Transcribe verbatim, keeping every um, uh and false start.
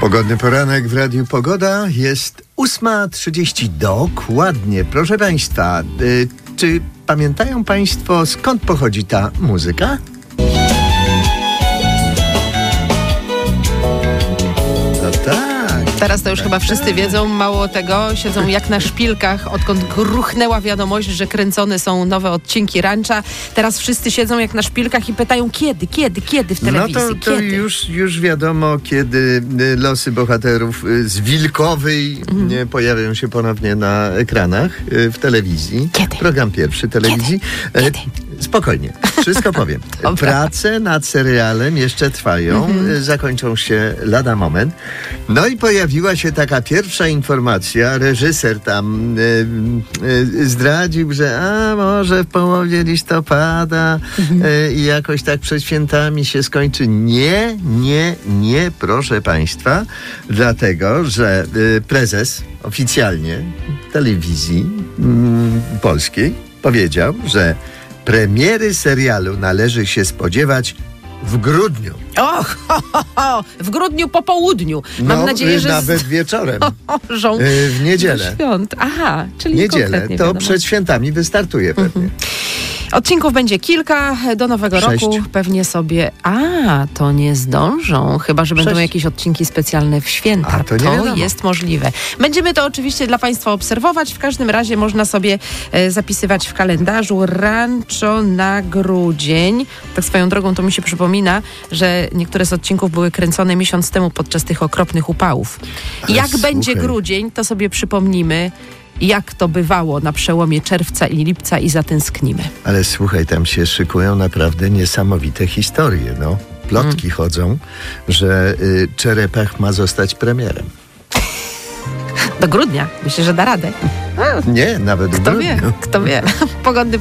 Pogodny poranek w Radiu Pogoda. Jest ósma trzydzieści dokładnie. Proszę Państwa, y, czy pamiętają Państwo, skąd pochodzi ta muzyka? No tak. Teraz to już tak, chyba wszyscy tak. wiedzą, mało tego, siedzą jak na szpilkach, odkąd gruchnęła wiadomość, że kręcone są nowe odcinki Rancha. Teraz wszyscy siedzą jak na szpilkach i pytają, kiedy, kiedy, kiedy w telewizji, No to, to kiedy? już, już wiadomo, kiedy y, losy bohaterów y, z Wilkowej Mhm. y, pojawią się ponownie na ekranach y, w telewizji. Kiedy? Program pierwszy telewizji. Kiedy? E, Spokojnie, wszystko powiem. Dobra. Prace nad serialem jeszcze trwają, Mhm. y, zakończą się lada moment. No i pojawiła się taka pierwsza informacja, reżyser tam y, y, zdradził, że a może w połowie listopada y, i jakoś tak przed świętami się skończy. Nie, nie, nie, proszę Państwa, dlatego, że y, prezes oficjalnie telewizji mm, polskiej powiedział, że premiery serialu należy się spodziewać w grudniu. O, ho, ho, ho, w grudniu po południu. Mam no, nadzieję, że nawet z... wieczorem. żą... Y, w niedzielę. Świąt. Aha, czyli Niedzielę. konkretnie To wiadomo. przed świętami wystartuje pewnie. Odcinków będzie kilka do nowego Sześć. roku. Pewnie sobie... A, to nie zdążą. Chyba, że będą Sześć. jakieś odcinki specjalne w święta. A, to nie wiadomo. jest możliwe. Będziemy to oczywiście dla Państwa obserwować. W każdym razie można sobie e, zapisywać w kalendarzu Rancho na grudzień. Tak swoją drogą to mi się przypomina, że niektóre z odcinków były kręcone miesiąc temu podczas tych okropnych upałów. Ale Jak słuchaj. będzie grudzień, to sobie przypomnimy, jak to bywało na przełomie czerwca i lipca i zatęsknimy. Ale słuchaj, tam się szykują naprawdę niesamowite historie. No. Plotki Mm. chodzą, że y, Czerepach ma zostać premierem. Do grudnia. Myślę, że da radę. Nie, nawet w Kto wie? grudniu. Kto wie? Pogodny